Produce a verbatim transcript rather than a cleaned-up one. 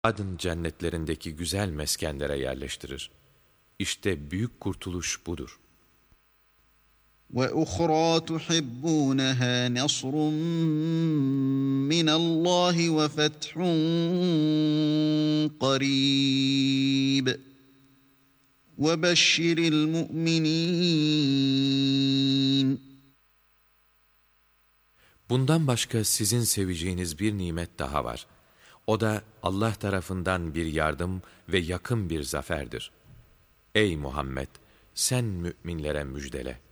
Adın cennetlerindeki güzel meskenlere yerleştirir. İşte büyük kurtuluş budur. وَأُخْرَى تُحِبُّونَهَا نَصْرٌ مِّنَ اللّٰهِ وَفَتْحٌ قَرِيبٌ وَبَشِّرِ الْمُؤْمِنِينَ. Bundan başka sizin seveceğiniz bir nimet daha var. O da Allah tarafından bir yardım ve yakın bir zaferdir. Ey Muhammed! Sen müminlere müjdele.